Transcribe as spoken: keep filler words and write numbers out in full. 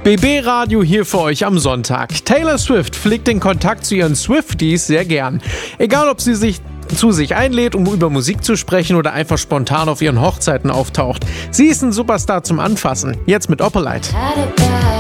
B B-Radio hier für euch am Sonntag. Taylor Swift pflegt den Kontakt zu ihren Swifties sehr gern. Egal, ob sie sich zu sich einlädt, um über Musik zu sprechen oder einfach spontan auf ihren Hochzeiten auftaucht. Sie ist ein Superstar zum Anfassen. Jetzt mit Opalite.